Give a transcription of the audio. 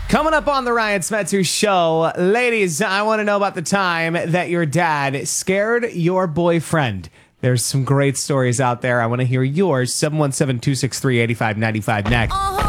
Coming up on the Ryan Smetzer Show, ladies, I want to know about the time that your dad scared your boyfriend. There's some great stories out there. I want to hear yours. 717-263-8595 next.